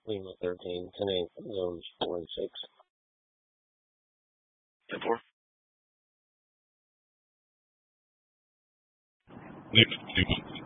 Lima 13, 10 zones 4 and 6. 10-4. Lima